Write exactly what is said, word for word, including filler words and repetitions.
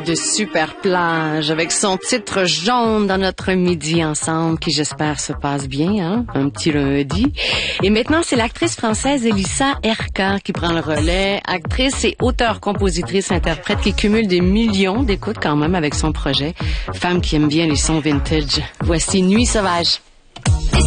de super plage avec son titre jaune dans notre midi ensemble qui j'espère se passe bien, hein? Un petit lundi. Et maintenant, c'est l'actrice française Elissa Erka qui prend le relais. Actrice et auteure, compositrice, interprète qui cumule des millions d'écoutes quand même avec son projet. Femme qui aime bien les sons vintage. Voici Nuit sauvage.